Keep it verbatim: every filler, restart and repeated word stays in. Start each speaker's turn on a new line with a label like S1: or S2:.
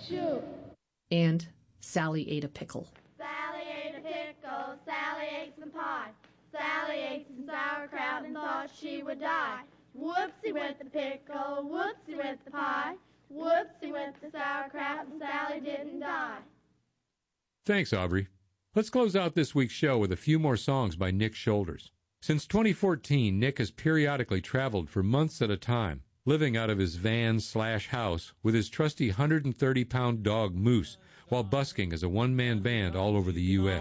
S1: Shoot.
S2: And Sally ate a pickle.
S1: Sally ate a pickle, Sally ate some pie. Sally ate some sauerkraut and thought she would die. Whoopsie went the pickle, whoopsie went the pie. Whoopsie went the sauerkraut and Sally didn't die.
S3: Thanks, Aubrey. Let's close out this week's show with a few more songs by Nick Shoulders. Since twenty fourteen, Nick has periodically traveled for months at a time, living out of his van slash house with his trusty one hundred thirty pound dog Moose, while busking as a one-man band all over the U S